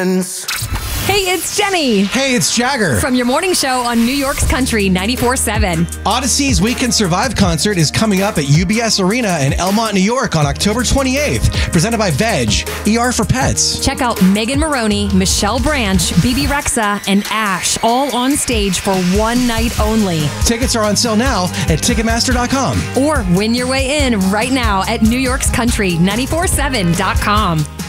friends. Hey, it's Jenny. Hey, it's Jagger. From your morning show on New York's Country 94.7. Odyssey's We Can Survive concert is coming up at UBS Arena in Elmont, New York on October 28th. Presented by Veg, ER for Pets. Check out Megan Maroney, Michelle Branch, BB Rexa, and Ash all on stage for one night only. Tickets are on sale now at Ticketmaster.com. Or win your way in right now at NewYork's Country 94.7.com.